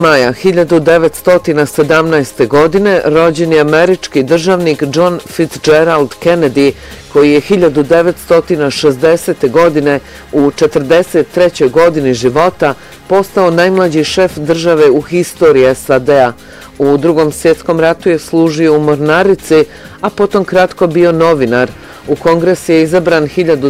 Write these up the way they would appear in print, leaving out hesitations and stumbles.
Maja 1917. godine rođen je američki državnik John Fitzgerald Kennedy, koji je 1960. godine u 43. godini života postao najmlađi šef države u historiji SAD-a. U Drugom svjetskom ratu je služio u mornarici, a potom kratko bio novinar. U Kongres je izabran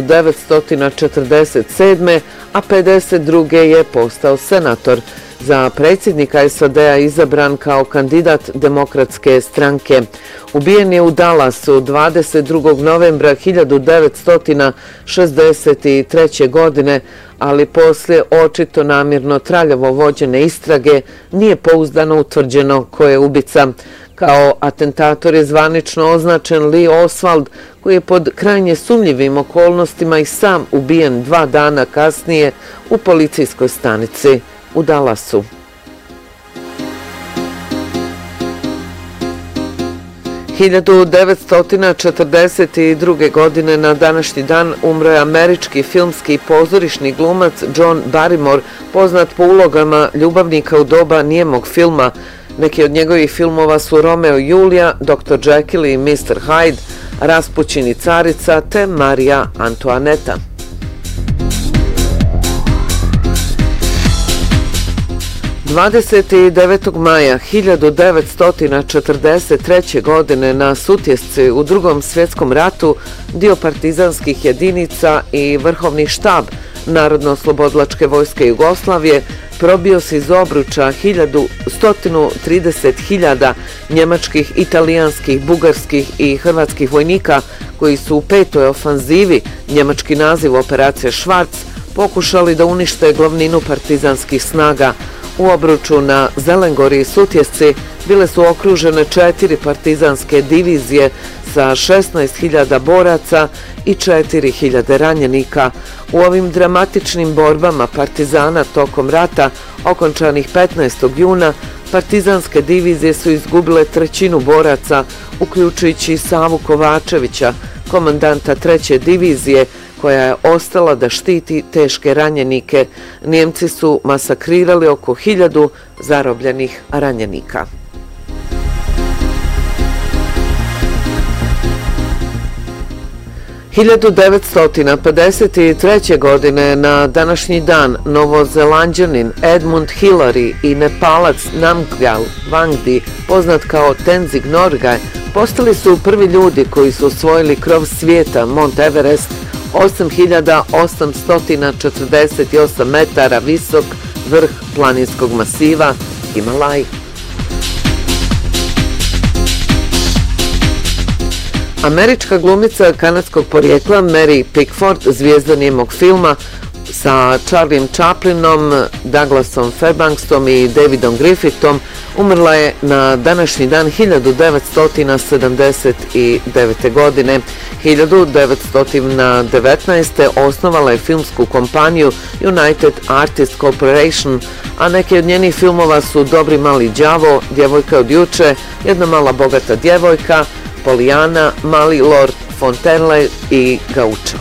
1947. a 52. je postao senator. Za predsjednika SAD-a izabran kao kandidat Demokratske stranke. Ubijen je u Dallasu 22. novembra 1963. godine, ali poslije očito namjerno traljavo vođene istrage nije pouzdano utvrđeno ko je ubica. Kao atentator je zvanično označen Lee Oswald, koji je pod krajnje sumnjivim okolnostima i sam ubijen 2 dana kasnije u policijskoj stanici u Dallasu. – 1942. godine na današnji dan umro je američki filmski i pozorišni glumac John Barrymore, poznat po ulogama ljubavnika u doba nijemog filma. Neki od njegovih filmova su Romeo i Julija, Dr. Jekyll i Mr. Hyde, Raspućin i carica te Marija Antoaneta. 29. maja 1943. godine na Sutjesci u Drugom svjetskom ratu dio partizanskih jedinica i vrhovni štab Narodno-oslobodilačke vojske Jugoslavije probio se iz obruča 130.000 njemačkih, italijanskih, bugarskih i hrvatskih vojnika koji su u 5. ofanzivi, njemački naziv operacije Švarc, pokušali da unište glavninu partizanskih snaga. U obruču na Zelengori i Sutjesci bile su okružene 4 partizanske divizije sa 16.000 boraca i 4.000 ranjenika. U ovim dramatičnim borbama partizana tokom rata, okončanih 15. juna, partizanske divizije su izgubile 1/3 boraca, uključujući Savu Kovačevića, komandanta 3. divizije, koja je ostala da štiti teške ranjenike. Njemci su masakrirali oko 1000 zarobljenih ranjenika. – 1953. godine na današnji dan Novozelanđanin Edmund Hillary i Nepalac Namgyal Wangdi, poznat kao Tenzing Norgay, postali su prvi ljudi koji su osvojili krov svijeta Mont Everest, 8.848 metara visok vrh planinskog masiva Himalaj. Američka glumica kanadskog porijekla Mary Pickford, zvijezda nijemog filma sa Charliem Chaplinom, Douglasom Fairbanksom i Davidom Griffithom, umrla je na današnji dan 1979. godine. 1919. osnovala je filmsku kompaniju United Artists Corporation, a neki od njenih filmova su Dobri mali đavo, Djevojka od juče, Jedna mala bogata djevojka, Polijana, Mali lord Fontenley i Gaucho.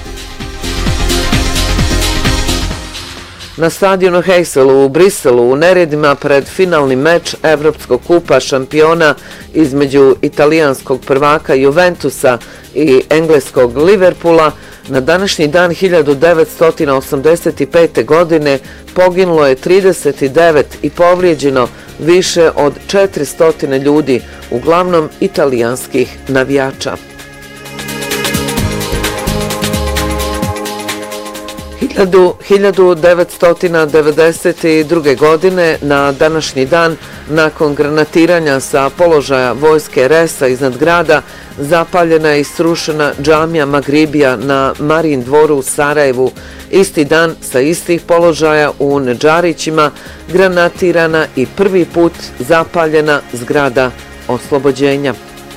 Na stadionu Heyselu u Briselu u neredima pred finalni meč Evropskog kupa šampiona između italijanskog prvaka Juventusa i engleskog Liverpoola na današnji dan 1985. godine poginulo je 39 i povrijeđeno više od 400 ljudi, uglavnom italijanskih navijača. 1992. godine na današnji dan, nakon granatiranja sa položaja vojske RS-a iznad grada, zapaljena je i srušena džamija Magribija na Marijin dvoru u Sarajevu. Isti dan sa istih položaja u Nedžarićima granatirana i prvi put zapaljena zgrada Oslobođenja.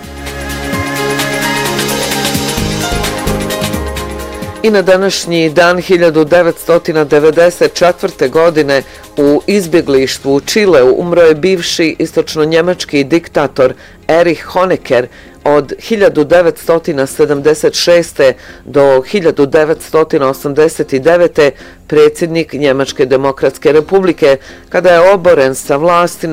I na današnji dan 1994. godine u izbjeglištvu u Čileu umro je bivši istočno-njemački diktator Erich Honecker. od 1976. do 1989. predsjednik Njemačke demokratske republike, kada je oboren sa vlasti